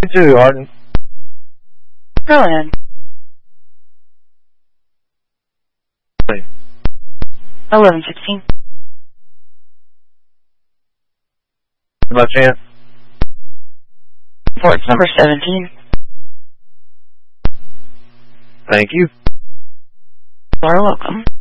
You too, Arden. Go ahead. 11:16. My chance. Ports number 17. Thank you. You are welcome.